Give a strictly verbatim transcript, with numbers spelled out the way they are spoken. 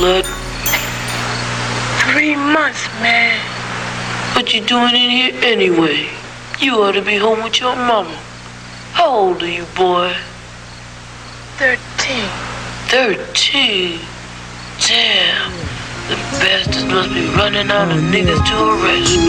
slut. Three months, man. What you doing in here anyway? You ought to be home with your mama. How old are you, boy? Thirteen. Thirteen? Damn. The bastards must be running out of niggas to arrest.